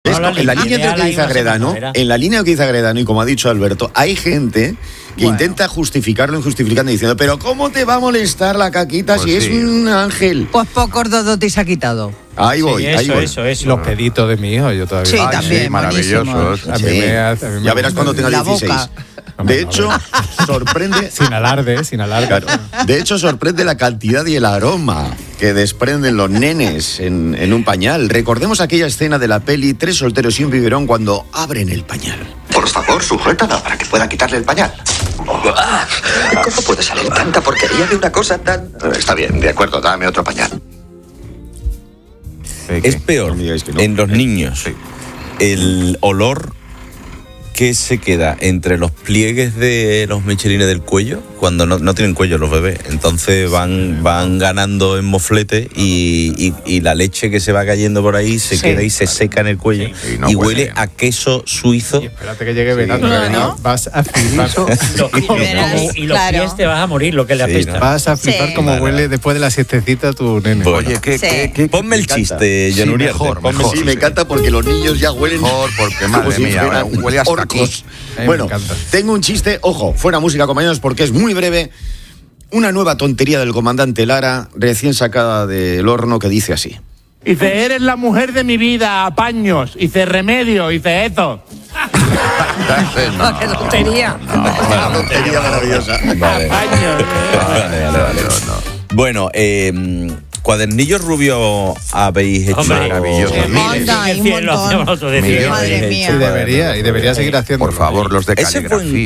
En la línea de lo que dice Agredano, y como ha dicho Alberto, hay gente que intenta justificarlo injustificando diciendo, pero ¿cómo te va a molestar la caquita si es un ángel? Pues pocos dodotis ha quitado. Ahí voy. Los peditos de mi hijo, yo todavía. Sí, también, maravillosos. A mí me ya verás cuando tenga 16. De hecho, sorprende... Sin alarde. Claro. De hecho, sorprende la cantidad y el aroma que desprenden los nenes en un pañal. Recordemos aquella escena de la peli Tres solteros y un biberón cuando abren el pañal. Por favor, sujétala para que pueda quitarle el pañal. ¿Cómo puede salir tanta porquería de una cosa tan...? Está bien, de acuerdo, dame otro pañal. Es peor en los niños el olor que se queda entre los pliegues de los michelines del cuello, cuando no tienen cuello los bebés, entonces van ganando en moflete y la leche que se va cayendo por ahí se queda y se seca en el cuello y huele a queso suizo. Y espérate que llegue verano, vas a flipar. Y los pies te vas a morir, lo que le apesta. Vas a flipar como huele después de la siestecita tu nene. Oye, ponme el chiste, John Uriarte. Mejor. Sí, me encanta porque los niños ya huelen... porque madre mía, huele hasta aquí. Bueno, tengo un chiste, ojo, fuera música, compañeros, porque es muy breve. Una nueva tontería del comandante Lara, recién sacada del horno, que dice así. Dice, eres la mujer de mi vida, apaños. Dice, remedio. Dice, eso. ¡Qué tontería! Una tontería maravillosa. Vale. Bueno, cuadernillos rubios habéis hecho. Maravilloso. Madre mía. Sí, debería seguir haciendo. Por favor, los de caligrafía.